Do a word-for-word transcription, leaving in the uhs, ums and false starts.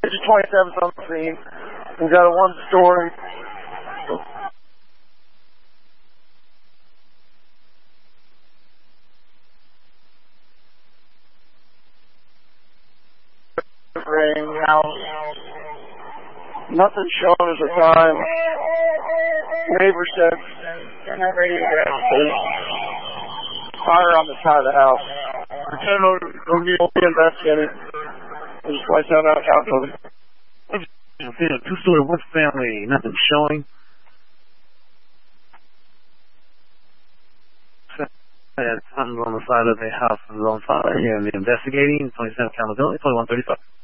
twenty-seven's on the scene. We got a one-story. Ring house. Nothing showing us a time. Neighbor said, turn that radio down, please. Fire on the side of the house. Pretend we'll be investigating. We'll just place out our house building. Two-story, one family, nothing showing. Something's on the side of the house is on fire. Here, the investigating, twenty-seven accountability, twenty-one thirty-five.